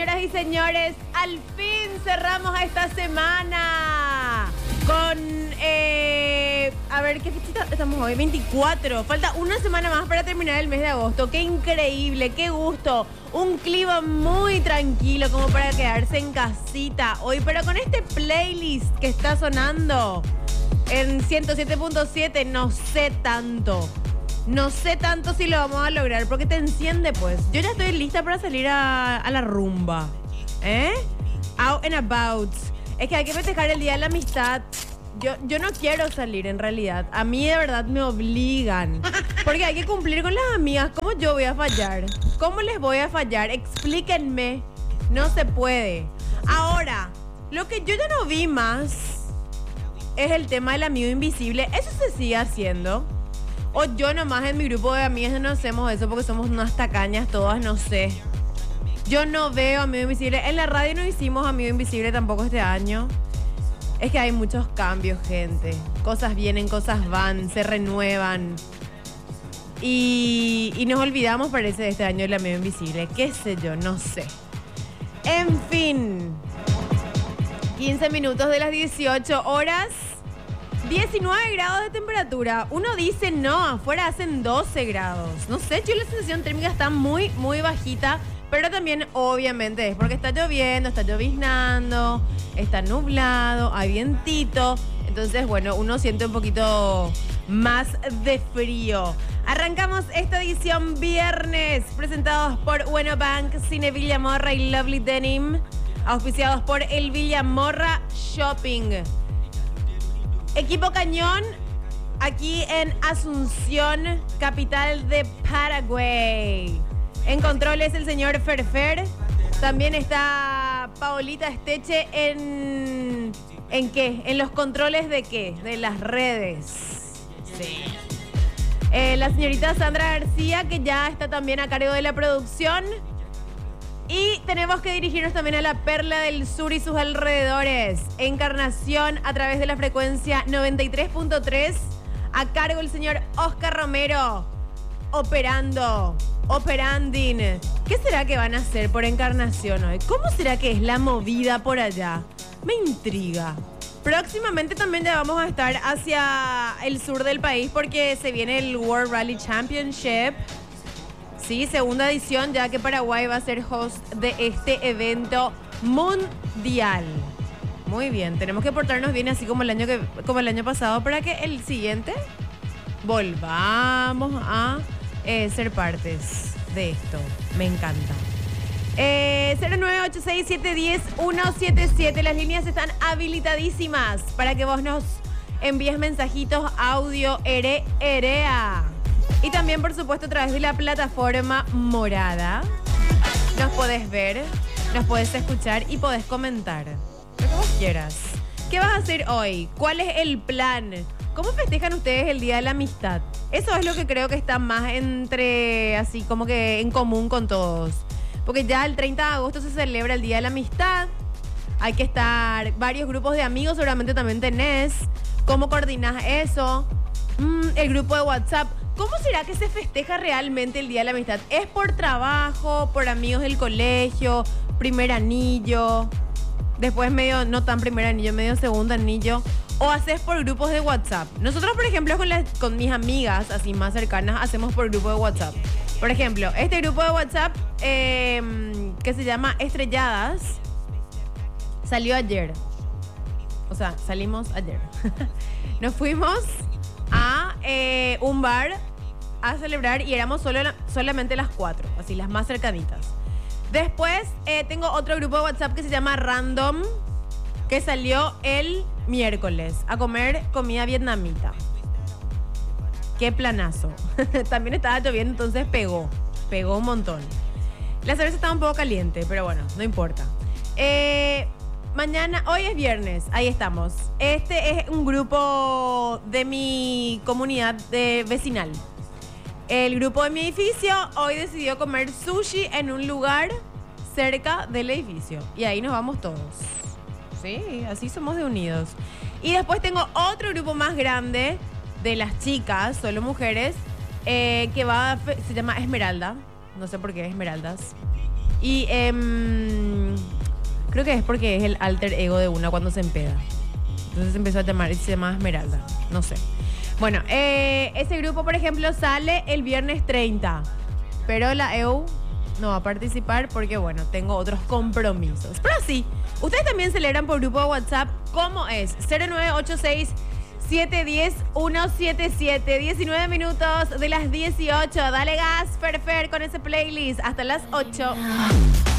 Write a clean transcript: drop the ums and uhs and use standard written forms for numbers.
señoras y señores, al fin cerramos esta semana con, a ver, ¿qué fecha estamos hoy? 24. Falta una semana más para terminar el mes de agosto. ¡Qué increíble! ¡Qué gusto! Un clima muy tranquilo como para quedarse en casita hoy, pero con este playlist que está sonando en 107.7 no sé tanto. No sé tanto si lo vamos a lograr, porque te enciende, pues. Yo ya estoy lista para salir a la rumba. Out and about. Es que hay que festejar el Día de la Amistad. Yo no quiero salir, en realidad. A mí, de verdad, me obligan. Porque hay que cumplir con las amigas. ¿Cómo yo voy a fallar? ¿Cómo les voy a fallar? Explíquenme. No se puede. Ahora, lo que yo ya no vi más es el tema del amigo invisible. Eso se sigue haciendo. O yo nomás en mi grupo de amigas no hacemos eso porque somos unas tacañas todas, no sé. Yo no veo Amigo Invisible. En la radio no hicimos Amigo Invisible tampoco este año. Es que hay muchos cambios, gente. Cosas vienen, cosas van, se renuevan. Y nos olvidamos, parece, de este año del Amigo Invisible. ¿Qué sé yo? No sé. En fin. 15 minutos de las 18 horas. 19 grados de temperatura. Uno dice no, afuera hacen 12 grados. No sé, yo la sensación térmica está muy, muy bajita. Pero también, obviamente, es porque está lloviendo, está lloviznando, está nublado, hay vientito. Entonces, bueno, uno siente un poquito más de frío. Arrancamos esta edición viernes, presentados por Bueno Bank, Cine Villamorra y Lovely Denim, auspiciados por el Villamorra Shopping. Equipo Cañón, aquí en Asunción, capital de Paraguay. En controles el señor Ferfer. También está Paolita Esteche ¿en qué? ¿En los controles de qué? De las redes. Sí. La señorita Sandra García, que ya está también a cargo de la producción. Y tenemos que dirigirnos también a la Perla del Sur y sus alrededores. Encarnación a través de la frecuencia 93.3. A cargo el señor Oscar Romero. Operanding. ¿Qué será que van a hacer por Encarnación hoy? ¿Cómo será que es la movida por allá? Me intriga. Próximamente también ya vamos a estar hacia el sur del país porque se viene el World Rally Championship. Sí, segunda edición, ya que Paraguay va a ser host de este evento mundial. Muy bien, tenemos que portarnos bien así como el año pasado para que el siguiente volvamos a ser partes de esto. Me encanta. 0986-710-177. Las líneas están habilitadísimas para que vos nos envíes mensajitos, audio, erea. Y también, por supuesto, a través de la plataforma morada. Nos podés ver, nos podés escuchar y podés comentar. Lo que vos quieras. ¿Qué vas a hacer hoy? ¿Cuál es el plan? ¿Cómo festejan ustedes el Día de la Amistad? Eso es lo que creo que está más así como que en común con todos. Porque ya el 30 de agosto se celebra el Día de la Amistad. Hay que estar varios grupos de amigos, seguramente también tenés. ¿Cómo coordinás eso? El grupo de WhatsApp. ¿Cómo será que se festeja realmente el Día de la Amistad? ¿Es por trabajo, por amigos del colegio, primer anillo, después medio, no tan primer anillo, medio segundo anillo? ¿O haces por grupos de WhatsApp? Nosotros, por ejemplo, con mis amigas así más cercanas, hacemos por grupo de WhatsApp. Por ejemplo, este grupo de WhatsApp que se llama Estrelladas salió ayer. O sea, salimos ayer. Nos fuimos a un bar a celebrar y éramos solamente las 4, así las más cercanitas. Después tengo otro grupo de WhatsApp que se llama Random, que salió el miércoles a comer comida vietnamita. Qué planazo. También estaba lloviendo, entonces pegó un montón. La cerveza estaba un poco caliente, pero bueno, no importa. Mañana, hoy es viernes, ahí estamos. Este es un grupo de mi comunidad vecinal. El grupo de mi edificio hoy decidió comer sushi en un lugar cerca del edificio. Y ahí nos vamos todos. Sí, así somos de unidos. Y después tengo otro grupo más grande de las chicas, solo mujeres, que se llama Esmeralda. No sé por qué Esmeraldas. Y creo que es porque es el alter ego de una cuando se empeda. Entonces empezó a llamar y se llama Esmeralda. No sé. Bueno, ese grupo, por ejemplo, sale el viernes 30. Pero la EU no va a participar porque, bueno, tengo otros compromisos. Pero sí, ustedes también celebran por grupo de WhatsApp. ¿Cómo es? 0986-710-177. 19 minutos de las 18. Dale gas, Ferfer, con ese playlist. Hasta las 8.